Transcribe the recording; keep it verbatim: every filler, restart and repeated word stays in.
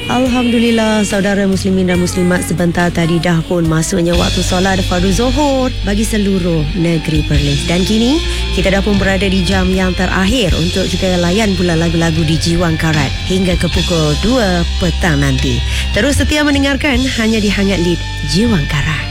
Alhamdulillah, saudara muslimin dan muslimat, sebentar tadi dah pun masuknya waktu solat fardu zuhur bagi seluruh negeri Perlis. Dan kini kita dah pun berada di jam yang terakhir untuk kita layan pula lagu-lagu di Jiwang Karat hingga ke pukul dua petang nanti. Terus setia mendengarkan hanya di Hangat Lead Jiwang Karat.